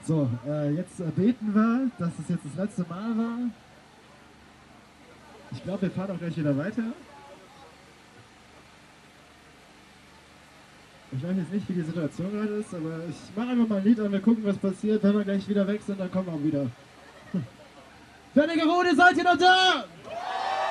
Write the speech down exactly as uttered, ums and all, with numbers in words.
So, äh, jetzt äh, beten wir, dass es jetzt das letzte Mal war. Ich glaube, wir fahren auch gleich wieder weiter. Ich weiß jetzt nicht, wie die Situation gerade ist, aber ich mache einfach mal ein Lied an, wir gucken, was passiert. Wenn wir gleich wieder weg sind, dann kommen wir auch wieder. Wernigerode, seid ihr noch da?